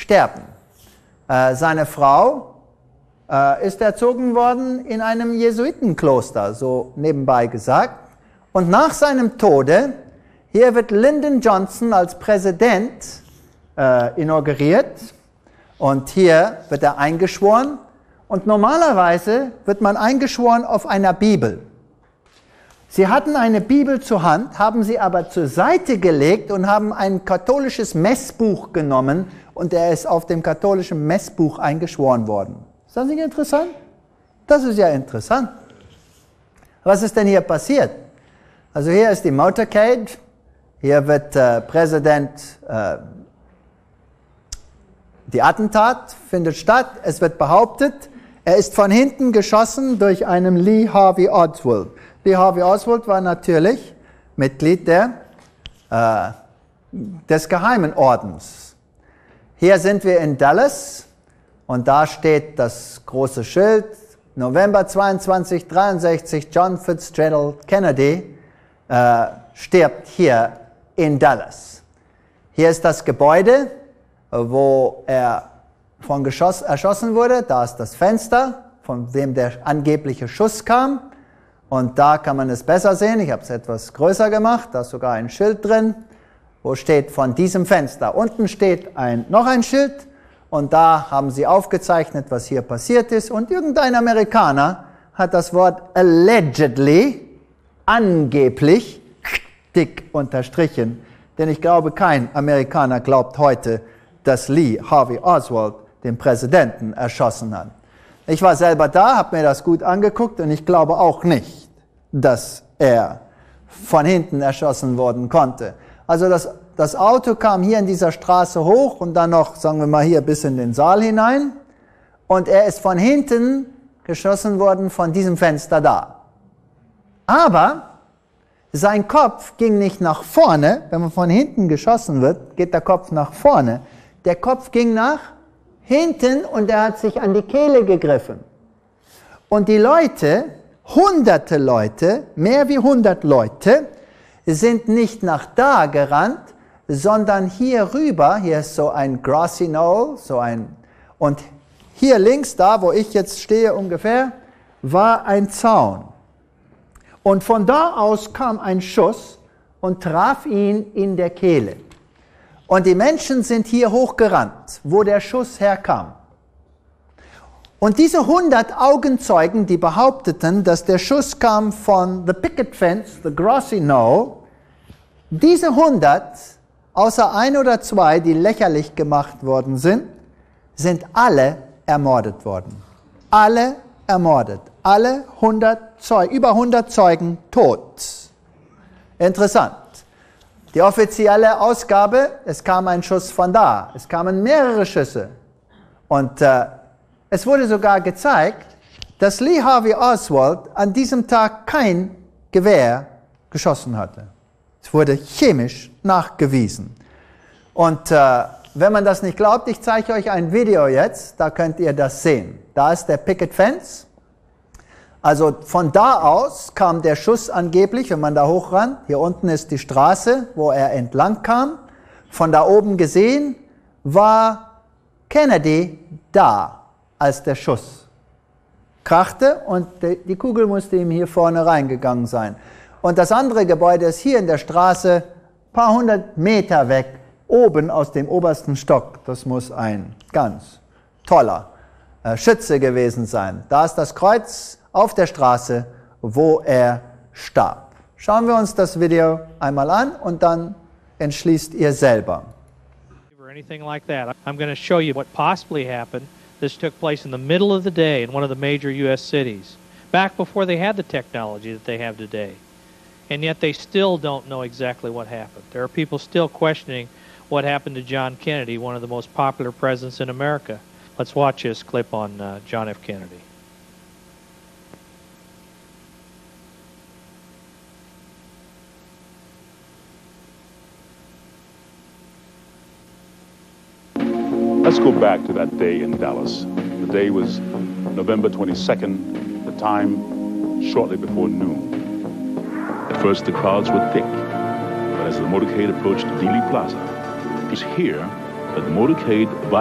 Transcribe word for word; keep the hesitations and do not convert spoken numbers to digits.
sterben. Äh, seine Frau äh, ist erzogen worden in einem Jesuitenkloster, so nebenbei gesagt. Und nach seinem Tode, hier wird Lyndon Johnson als Präsident äh, inauguriert und hier wird er eingeschworen. Und normalerweise wird man eingeschworen auf einer Bibel. Sie hatten eine Bibel zur Hand, haben sie aber zur Seite gelegt und haben ein katholisches Messbuch genommen und er ist auf dem katholischen Messbuch eingeschworen worden. Ist das nicht interessant? Das ist ja interessant. Was ist denn hier passiert? Also hier ist die Motorcade, hier wird äh, Präsident, äh, die Attentat findet statt, es wird behauptet, er ist von hinten geschossen durch einen Lee Harvey Oswald. Lee Harvey Oswald war natürlich Mitglied der, äh, des Geheimen Ordens. Hier sind wir in Dallas und da steht das große Schild, November zweiundzwanzig dreiundsechzig, John Fitzgerald Kennedy äh, stirbt hier in Dallas. Hier ist das Gebäude, wo er von Geschoss, erschossen wurde. Da ist das Fenster, von dem der angebliche Schuss kam. Und da kann man es besser sehen. Ich habe es etwas größer gemacht. Da ist sogar ein Schild drin, wo steht von diesem Fenster. Unten steht ein, noch ein Schild. Und da haben sie aufgezeichnet, was hier passiert ist. Und irgendein Amerikaner hat das Wort allegedly, angeblich, dick unterstrichen. Denn ich glaube, kein Amerikaner glaubt heute, dass Lee Harvey Oswald den Präsidenten erschossen hat. Ich war selber da, habe mir das gut angeguckt und ich glaube auch nicht, dass er von hinten erschossen worden konnte. Also das, das Auto kam hier in dieser Straße hoch und dann noch, sagen wir mal, hier bis in den Saal hinein und er ist von hinten geschossen worden von diesem Fenster da. Aber sein Kopf ging nicht nach vorne, wenn man von hinten geschossen wird, geht der Kopf nach vorne. Der Kopf ging nach hinten und er hat sich an die Kehle gegriffen. Und die Leute, hunderte Leute, mehr wie hundert Leute, sind nicht nach da gerannt, sondern hier rüber, hier ist so ein grassy knoll, so ein, und hier links, da wo ich jetzt stehe ungefähr, war ein Zaun. Und von da aus kam ein Schuss und traf ihn in der Kehle. Und die Menschen sind hier hochgerannt, wo der Schuss herkam. Und diese hundert Augenzeugen, die behaupteten, dass der Schuss kam von the picket fence, the grassy knoll, diese hundert, außer ein oder zwei, die lächerlich gemacht worden sind, sind alle ermordet worden. Alle ermordet. Alle hundert Zeugen, über hundert Zeugen tot. Interessant. Die offizielle Ausgabe, es kam ein Schuss von da. Es kamen mehrere Schüsse. Und äh, es wurde sogar gezeigt, dass Lee Harvey Oswald an diesem Tag kein Gewehr geschossen hatte. Es wurde chemisch nachgewiesen. Und äh, wenn man das nicht glaubt, ich zeige euch ein Video jetzt, da könnt ihr das sehen. Da ist der Picket Fence. Also von da aus kam der Schuss angeblich, wenn man da hochrannt. Hier unten ist die Straße, wo er entlang kam. Von da oben gesehen war Kennedy da, als der Schuss krachte und die Kugel musste ihm hier vorne reingegangen sein. Und das andere Gebäude ist hier in der Straße, ein paar hundert Meter weg, oben aus dem obersten Stock. Das muss ein ganz toller äh, Schütze gewesen sein. Da ist das Kreuz auf der Straße, wo er starb. Schauen wir uns das Video einmal an und dann entschließt ihr selber. Or anything like that. I'm going to show you what possibly happened. This took place in the middle of the day in one of the major U S cities, back before they had the technology that they have today. And yet they still don't know exactly what happened. There are people still questioning what happened to John Kennedy, one of the most popular presidents in America. Let's watch this clip on uh, John F. Kennedy. Let's go back to that day in Dallas. The day was November twenty-second, the time shortly before noon. At first the crowds were thick, but as the motorcade approached Dealey Plaza, it was here that the motorcade